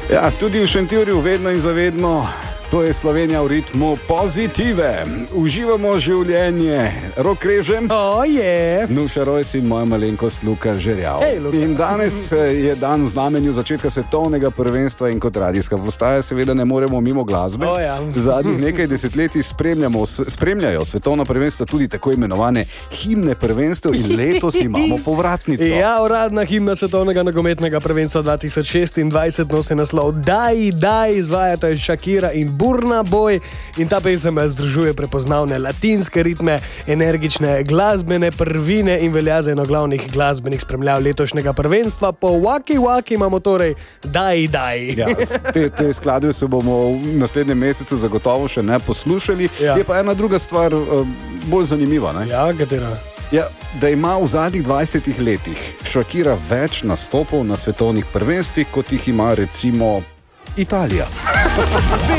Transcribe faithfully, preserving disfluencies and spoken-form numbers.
Ja, tudi v Šentjurju vedno in zavedno. To je Slovenija v ritmu pozitive. Uživamo življenje. Rok Režem. Oh, yeah. Nuša Rojs in moja malenkost Luka Žerjav. Hey, Luka. In danes je dan v znamenju začetka svetovnega prvenstva in kot radijska postaja seveda ne moremo mimo glasbe. Oh, ja. Zadnjih nekaj desetletij spremljajo svetovno prvenstvo tudi tako imenovane himne prvenstev in letos imamo povratnico. Ja, uradna himna svetovnega nogometnega prvenstva dva tisoč šestindvajset nosi naslov Daj, daj, izvajata Shakira in Burna Boy in ta pesem združuje prepoznavne latinske ritme, energične glasbene prvine in velja za eno glavnih glasbenih spremljav letošnjega prvenstva. Po Waki Waki imamo torej Daj, daj. Ja, te, te skladbe se bomo v naslednjem mesecu zagotovo še ne poslušali. Ja. Je pa ena druga stvar bolj zanimiva. Ne? Ja, katera? Ja, da ima v zadnjih dvajsetih letih Shakira več nastopov na svetovnih prvenstvih, kot jih ima recimo Italija.